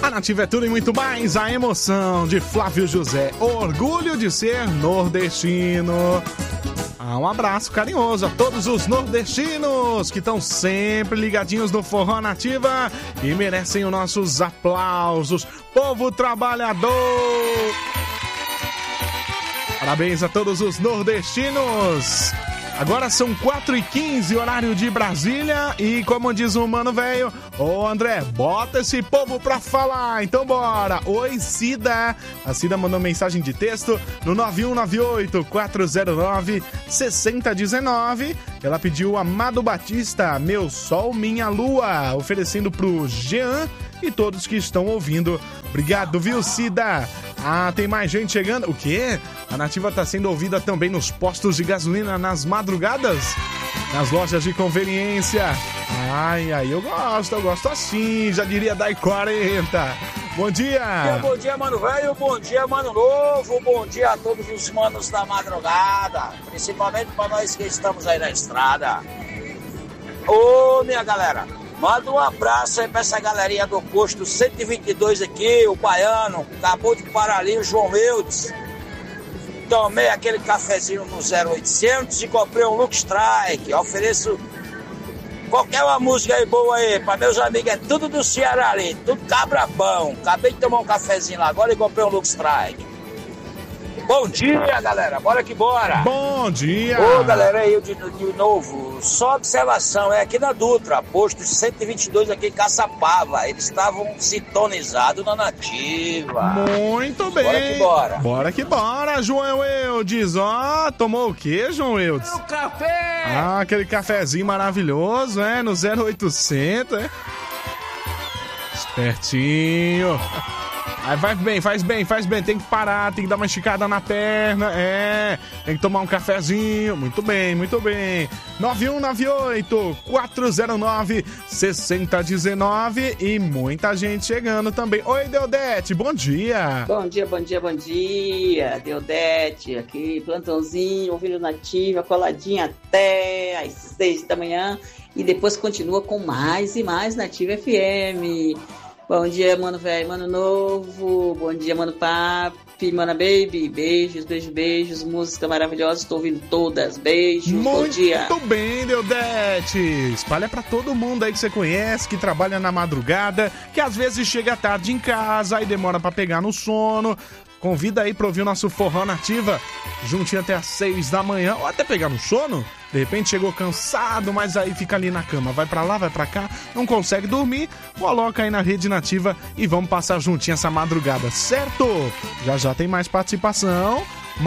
A Nativa é tudo e muito mais, a emoção de Flávio José, orgulho de ser nordestino. Um abraço carinhoso a todos os nordestinos que estão sempre ligadinhos no Forró Nativa e merecem os nossos aplausos. Povo trabalhador! Parabéns a todos os nordestinos! Agora são 4h15, horário de Brasília, e como diz o mano velho, ô André, bota esse povo pra falar, então bora. Oi, Cida. A Cida mandou mensagem de texto no 9198-409-6019. Ela pediu Amado Batista, Meu Sol, Minha Lua, oferecendo pro Jean e todos que estão ouvindo. Obrigado, viu, Cida? Ah, tem mais gente chegando. O quê? A Nativa tá sendo ouvida também nos postos de gasolina nas madrugadas? Nas lojas de conveniência? Ai, eu gosto assim, já diria Dai 40. Bom dia! Bom dia, mano velho, bom dia, mano novo, bom dia a todos os manos da madrugada, principalmente para nós que estamos aí na estrada. Ô, minha galera, manda um abraço aí pra essa galerinha do posto 122 aqui, o baiano, acabou de parar ali, o João Eudes. Tomei aquele cafezinho no 0800 e comprei um Look Strike. Ofereço qualquer uma música aí boa aí pra meus amigos, é tudo do Ceará ali, tudo cabra bom. Acabei de tomar um cafezinho lá agora e comprei um Look Strike. Bom dia, galera, bora que bora. Bom dia. Ô, galera, aí de novo, só observação, é aqui na Dutra, posto 122 aqui em Caçapava, eles estavam sintonizados na Nativa. Muito bem. Bora que bora. Bora que bora, João Eudes. Ó, tomou o quê, João Eudes? O café. Ah, aquele cafezinho maravilhoso, no 0800, Espertinho. Aí faz bem, tem que parar, tem que dar uma esticada na perna, tem que tomar um cafezinho, muito bem. 9198-409-6019 e muita gente chegando também. Oi, Deodete, bom dia. Bom dia, Deodete, aqui, plantãozinho, ouvindo Nativa, coladinha até às 6 da manhã e depois continua com mais e mais Nativa FM. Bom dia, mano velho, mano novo. Bom dia, mano papi, mana baby. Beijos, música maravilhosa. Estou ouvindo todas. Beijos, bom dia. Muito bem, Deodete. Espalha pra todo mundo aí que você conhece, que trabalha na madrugada, que às vezes chega tarde em casa e demora pra pegar no sono. Convida aí pra ouvir o nosso Forró Nativa, juntinho até às 6 da manhã, ou até pegar no sono. De repente chegou cansado, mas aí fica ali na cama, vai pra lá, vai pra cá, não consegue dormir, coloca aí na Rede Nativa e vamos passar juntinho essa madrugada, certo? Já tem mais participação,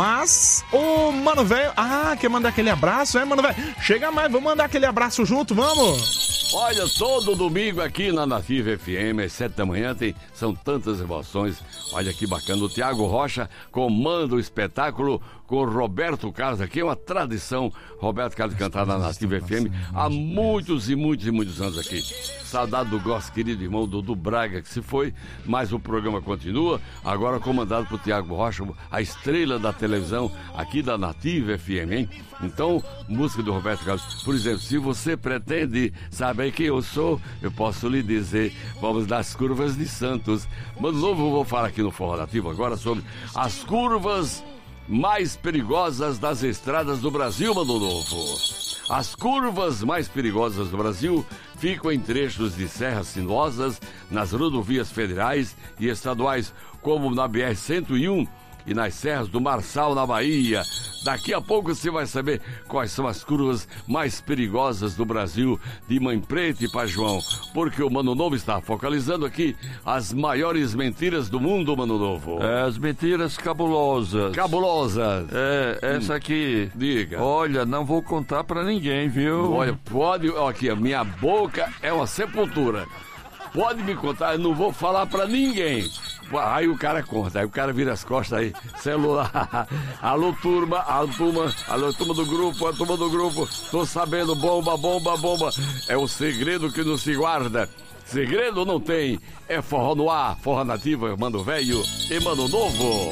mas o Mano Velho, quer mandar aquele abraço, Mano Velho? Chega mais, vamos mandar aquele abraço junto, vamos! Olha, todo domingo aqui na Nativa FM, às 7 da manhã, são tantas emoções. Olha que bacana, o Tiago Rocha comanda o espetáculo com o Roberto Carlos, aqui é uma tradição, Roberto Carlos cantar na Nativa FM há muitos anos aqui. Saudade do nosso querido irmão Dudu Braga, que se foi, mas o programa continua, agora comandado por Tiago Rocha, a estrela da televisão aqui da Nativa FM, hein? Então, música do Roberto Carlos, por exemplo, se você pretende saber quem eu sou, eu posso lhe dizer, vamos nas curvas de Santos. Mano novo, eu vou falar aqui no Forró Nativo agora sobre as curvas mais perigosas das estradas do Brasil, mano novo. As curvas mais perigosas do Brasil ficam em trechos de serras sinuosas, nas rodovias federais e estaduais, como na BR-101 e nas serras do Marçal, na Bahia. Daqui a pouco você vai saber quais são as curvas mais perigosas do Brasil, de Mãe Preta e Pajuão, porque o Mano Novo está focalizando aqui as maiores mentiras do mundo, Mano Novo. As mentiras cabulosas. Essa aqui. Diga. Olha, não vou contar pra ninguém, viu? Olha, pode, aqui, a minha boca é uma sepultura. Pode me contar, eu não vou falar pra ninguém. Aí o cara conta, aí o cara vira as costas aí, celular. Alô, turma, alô, turma do grupo, tô sabendo, bomba. É o segredo que não se guarda. Segredo não tem, é forró no ar, Forró Nativa, Mano Velho e Mano Novo.